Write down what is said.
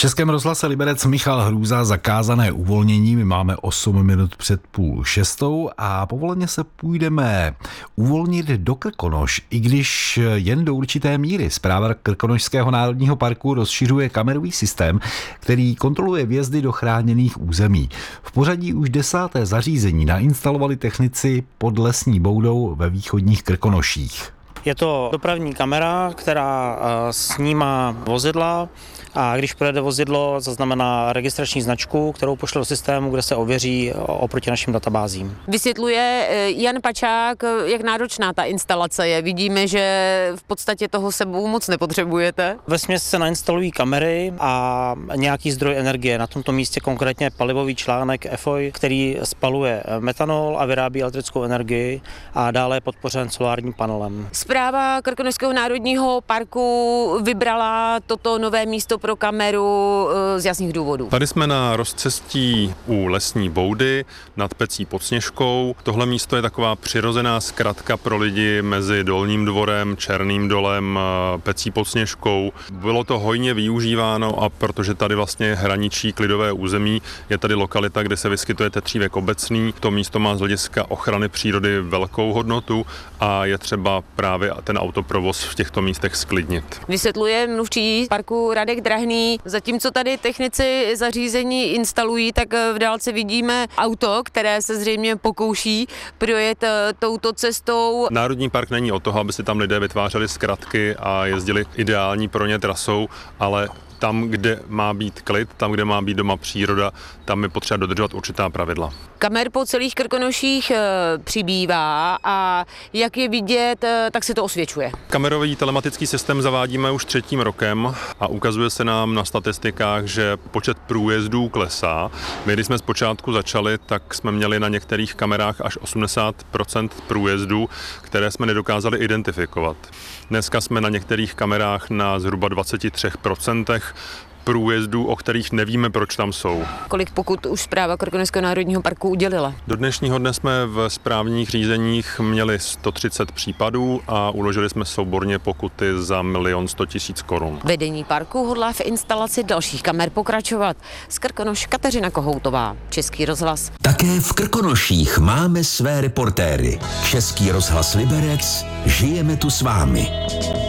Českém rozhlase Liberec Michal Hrůza, zakázané uvolnění. My máme 8 minut před 5:30 a povoleně se půjdeme uvolnit do Krkonoš, i když jen do určité míry. Správa Krkonošského národního parku rozšiřuje kamerový systém, který kontroluje vjezdy do chráněných území. V pořadí už 10. zařízení nainstalovali technici pod Lesní Boudou ve východních Krkonoších. Je to dopravní kamera, která snímá vozidla a když projede vozidlo, zaznamená registrační značku, kterou pošle do systému, kde se ověří oproti našim databázím. Vysvětluje Jan Pačák, jak náročná ta instalace je. Vidíme, že v podstatě toho sebou moc nepotřebujete. Vesměs se nainstalují kamery a nějaký zdroj energie. Na tomto místě konkrétně palivový článek EFOI, který spaluje metanol a vyrábí elektrickou energii a dále je podpořen solárním panelem. Správa Krkonošského národního parku vybrala toto nové místo pro kameru z jasných důvodů. Tady jsme na rozcestí u Lesní Boudy nad Pecí pod Sněžkou. Tohle místo je taková přirozená zkratka pro lidi mezi Dolním dvorem, Černým dolem, Pecí pod Sněžkou. Bylo to hojně využíváno a protože tady vlastně hraničí klidové území, je tady lokalita, kde se vyskytuje tetřívek obecný. To místo má z hlediska ochrany přírody velkou hodnotu a je třeba právě ten autoprovoz v těchto místech sklidnit. Vysvětluje mluvčí parku Radek Drahný. Zatímco tady technici zařízení instalují, tak v dálce vidíme auto, které se zřejmě pokouší projet touto cestou. Národní park není o toho, aby si tam lidé vytvářeli zkratky a jezdili ideální pro ně trasou, ale tam, kde má být klid, tam, kde má být doma příroda, tam je potřeba dodržovat určitá pravidla. Kamer po celých Krkonoších přibývá a jak je vidět, tak se to osvědčuje. Kamerový telematický systém zavádíme už 3. rokem a ukazuje se nám na statistikách, že počet průjezdů klesá. My, když jsme zpočátku začali, tak jsme měli na některých kamerách až 80% průjezdů, které jsme nedokázali identifikovat. Dneska jsme na některých kamerách na zhruba 23% průjezdů, o kterých nevíme, proč tam jsou. Kolik pokut už správa Krkonošského národního parku udělila? Do dnešního dne jsme v správních řízeních měli 130 případů a uložili jsme souborně pokuty za 1 100 000 korun. Vedení parku hodlá v instalaci dalších kamer pokračovat. Z Krkonoš Kateřina Kohoutová, Český rozhlas. Také v Krkonoších máme své reportéry. Český rozhlas Liberec, žijeme tu s vámi.